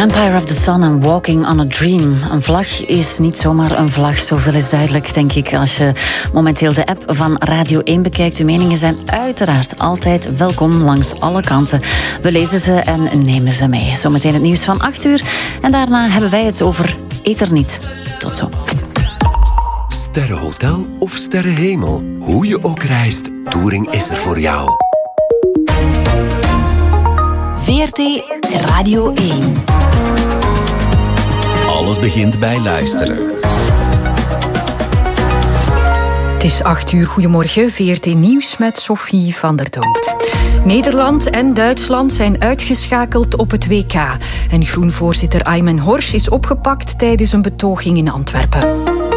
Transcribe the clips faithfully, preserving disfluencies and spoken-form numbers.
Empire of the Sun en Walking on a Dream. Een vlag is niet zomaar een vlag, zoveel is duidelijk, denk ik. Als je momenteel de app van Radio één bekijkt, uw meningen zijn uiteraard altijd welkom langs alle kanten. We lezen ze en nemen ze mee. Zometeen het nieuws van acht uur. En daarna hebben wij het over Eterniet. Tot zo. Sterrenhotel of sterrenhemel. Hoe je ook reist, Touring is er voor jou. V R T Radio één. Alles begint bij luisteren. Het is acht uur. Goedemorgen. V R T Nieuws met Sophie van der Donkt. Nederland en Duitsland zijn uitgeschakeld op het W K. En Groen-voorzitter Aymen Horsch is opgepakt tijdens een betoging in Antwerpen.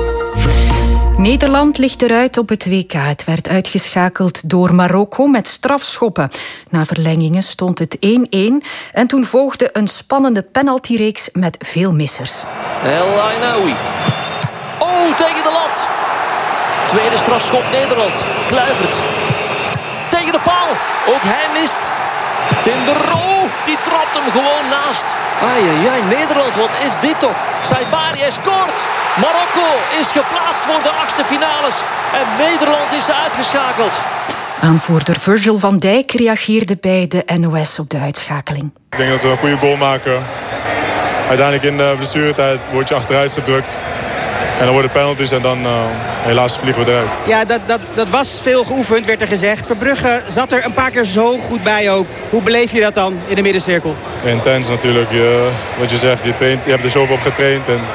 Nederland ligt eruit op het W K. Het werd uitgeschakeld door Marokko met strafschoppen. Na verlengingen stond het één-één en toen volgde een spannende penaltyreeks met veel missers. El Ainaoui. Oh, tegen de lat. Tweede strafschop Nederland. Kluivert. Tegen de paal. Ook hij mist. Timber. Oh, die trapt hem gewoon naast. Ai, ai, ai, Nederland, wat is dit toch? Saibari, hij scoort. Marokko is geplaatst voor de achtste finales. En Nederland is uitgeschakeld. Aanvoerder Virgil van Dijk reageerde bij de N O S op de uitschakeling. Ik denk dat we een goede goal maken. Uiteindelijk in de blessuretijd word je achteruit gedrukt. En dan worden penalties en dan uh, helaas vliegen we eruit. Ja, dat, dat, dat was veel geoefend, werd er gezegd. Verbrugge zat er een paar keer zo goed bij ook. Hoe beleef je dat dan in de middencirkel? Intens natuurlijk. Je, wat je zegt, je, traint, je hebt er zoveel op getraind. En,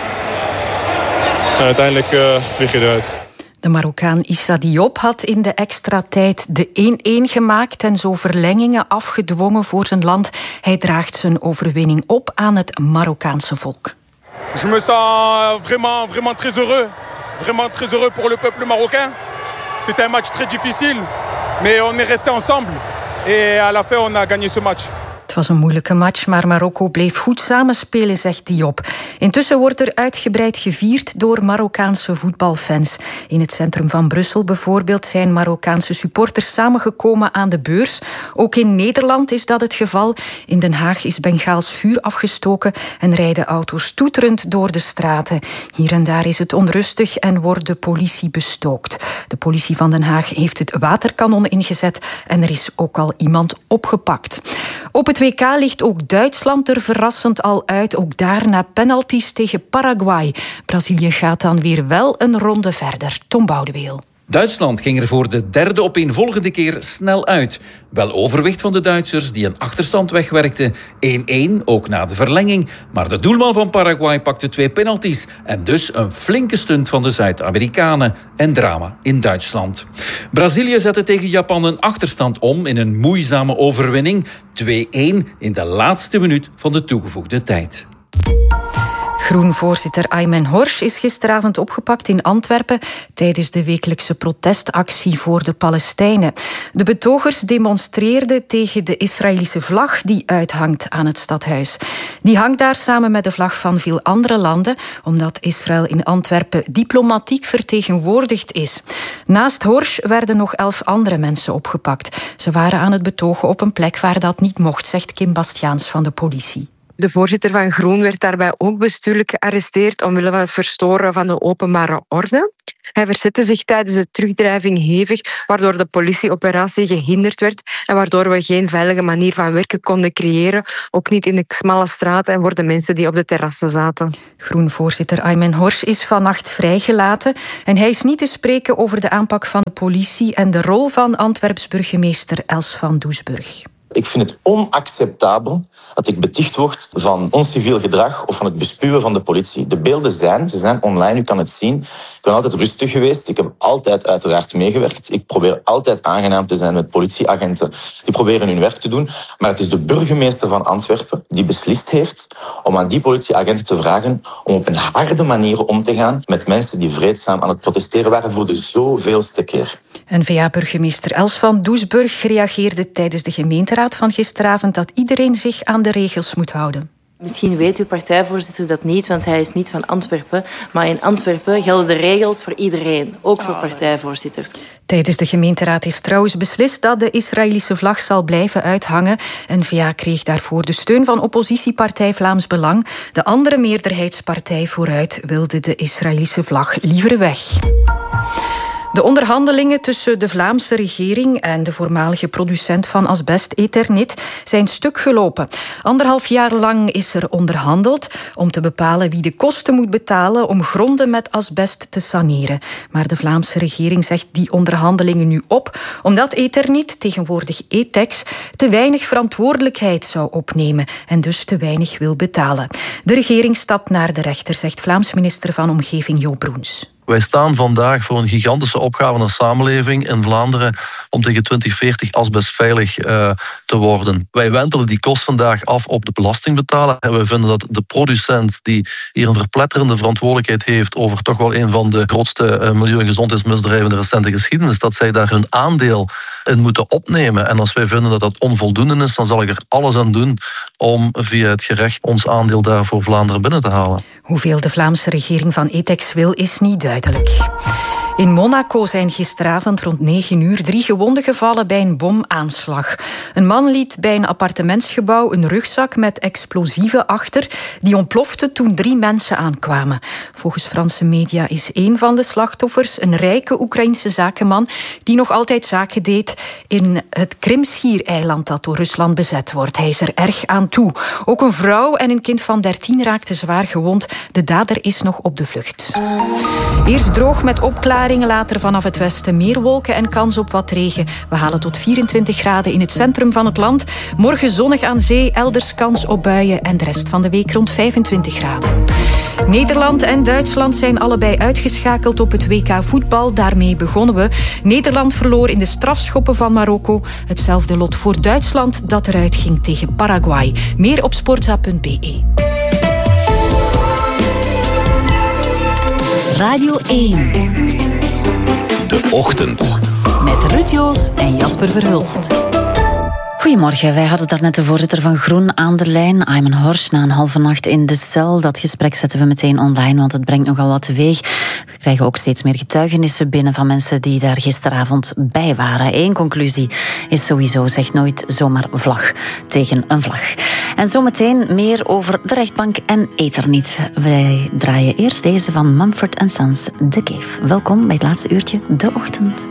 en uiteindelijk uh, vlieg je eruit. De Marokkaan Issa Diop had in de extra tijd de één-één gemaakt en zo verlengingen afgedwongen voor zijn land. Hij draagt zijn overwinning op aan het Marokkaanse volk. Je me sens vraiment, vraiment très heureux. Vraiment très heureux pour le peuple marocain. C'était un match très difficile, mais on est resté ensemble. Et à la fin, on a gagné ce match. Het was een moeilijke match, maar Marokko bleef goed samenspelen, zegt Diop. Intussen wordt er uitgebreid gevierd door Marokkaanse voetbalfans. In het centrum van Brussel bijvoorbeeld zijn Marokkaanse supporters samengekomen aan de beurs. Ook in Nederland is dat het geval. In Den Haag is Bengaals vuur afgestoken en rijden auto's toeterend door de straten. Hier en daar is het onrustig en wordt de politie bestookt. De politie van Den Haag heeft het waterkanon ingezet en er is ook al iemand opgepakt. Op het W K ligt ook Duitsland er verrassend al uit. Ook daar na penalties tegen Paraguay. Brazilië gaat dan weer wel een ronde verder. Tom Boudeweel. Duitsland ging er voor de derde opeenvolgende keer snel uit. Wel overwicht van de Duitsers die een achterstand wegwerkten. één-één, ook na de verlenging. Maar de doelman van Paraguay pakte twee penalties. En dus een flinke stunt van de Zuid-Amerikanen. En drama in Duitsland. Brazilië zette tegen Japan een achterstand om in een moeizame overwinning. twee-één in de laatste minuut van de toegevoegde tijd. Groen-voorzitter Aymen Horsch is gisteravond opgepakt in Antwerpen tijdens de wekelijkse protestactie voor de Palestijnen. De betogers demonstreerden tegen de Israëlische vlag die uithangt aan het stadhuis. Die hangt daar samen met de vlag van veel andere landen, omdat Israël in Antwerpen diplomatiek vertegenwoordigd is. Naast Horsch werden nog elf andere mensen opgepakt. Ze waren aan het betogen op een plek waar dat niet mocht, zegt Kim Bastiaans van de politie. De voorzitter van Groen werd daarbij ook bestuurlijk gearresteerd omwille van het verstoren van de openbare orde. Hij verzette zich tijdens de terugdrijving hevig, waardoor de politieoperatie gehinderd werd en waardoor we geen veilige manier van werken konden creëren, ook niet in de smalle straten en voor de mensen die op de terrassen zaten. Groen-voorzitter Aymen Horsch is vannacht vrijgelaten en hij is niet te spreken over de aanpak van de politie en de rol van Antwerps burgemeester Els van Doesburg. Ik vind het onacceptabel dat ik beticht word van onsciviel gedrag of van het bespuwen van de politie. De beelden zijn, ze zijn online, u kan het zien. Ik ben altijd rustig geweest. Ik heb altijd uiteraard meegewerkt. Ik probeer altijd aangenaam te zijn met politieagenten die proberen hun werk te doen. Maar het is de burgemeester van Antwerpen die beslist heeft om aan die politieagenten te vragen om op een harde manier om te gaan met mensen die vreedzaam aan het protesteren waren voor de zoveelste keer. N V A-burgemeester Els van Doesburg reageerde tijdens de gemeenteraad van gisteravond dat iedereen zich aan de regels moet houden. Misschien weet uw partijvoorzitter dat niet, want hij is niet van Antwerpen. Maar in Antwerpen gelden de regels voor iedereen, ook voor partijvoorzitters. Tijdens de gemeenteraad is trouwens beslist dat de Israëlische vlag zal blijven uithangen. N V A kreeg daarvoor de steun van oppositiepartij Vlaams Belang. De andere meerderheidspartij Vooruit wilde de Israëlische vlag liever weg. De onderhandelingen tussen de Vlaamse regering en de voormalige producent van asbest Eternit zijn stuk gelopen. Anderhalf jaar lang is er onderhandeld om te bepalen wie de kosten moet betalen om gronden met asbest te saneren. Maar de Vlaamse regering zegt die onderhandelingen nu op, omdat Eternit, tegenwoordig Etex, te weinig verantwoordelijkheid zou opnemen en dus te weinig wil betalen. De regering stapt naar de rechter, zegt Vlaams minister van Omgeving Jo Broens. Wij staan vandaag voor een gigantische opgave naar samenleving in Vlaanderen om tegen twintig veertig asbestveilig uh, te worden. Wij wentelen die kost vandaag af op de belastingbetaler. En we vinden dat de producent die hier een verpletterende verantwoordelijkheid heeft over toch wel een van de grootste uh, milieu- en gezondheidsmisdrijven in de recente geschiedenis, dat zij daar hun aandeel in moeten opnemen. En als wij vinden dat dat onvoldoende is, dan zal ik er alles aan doen om via het gerecht ons aandeel daar voor Vlaanderen binnen te halen. Hoeveel de Vlaamse regering van Etex wil, is niet duidelijk. In Monaco zijn gisteravond rond negen uur drie gewonden gevallen bij een bomaanslag. Een man liet bij een appartementsgebouw een rugzak met explosieven achter. Die ontplofte toen drie mensen aankwamen. Volgens Franse media is een van de slachtoffers een rijke Oekraïense zakenman die nog altijd zaken deed in het Krimschiereiland dat door Rusland bezet wordt. Hij is er erg aan toe. Ook een vrouw en een kind van dertien raakten zwaar gewond. De dader is nog op de vlucht. Eerst droog met opklaringen, later vanaf het westen meer wolken en kans op wat regen. We halen tot vierentwintig graden in het centrum van het land. Morgen zonnig aan zee, elders kans op buien en de rest van de week rond vijfentwintig graden. Nederland en Duitsland zijn allebei uitgeschakeld op het W K voetbal. Daarmee begonnen we. Nederland verloor in de strafschoppen van Marokko. Hetzelfde lot voor Duitsland dat eruit ging tegen Paraguay. Meer op sportza punt b e. Radio één. De Ochtend. Met Ruud Joos en Jasper Verhulst. Goedemorgen, wij hadden daarnet de voorzitter van Groen aan de lijn, Ayman Horsch, na een halve nacht in de cel. Dat gesprek zetten we meteen online, want het brengt nogal wat teweeg. We krijgen ook steeds meer getuigenissen binnen van mensen die daar gisteravond bij waren. Eén conclusie is sowieso, zeg nooit zomaar vlag tegen een vlag. En zometeen meer over de rechtbank en Eternit. Wij draaien eerst deze van Mumford and Sons, The Cave. Welkom bij het laatste uurtje, De Ochtend.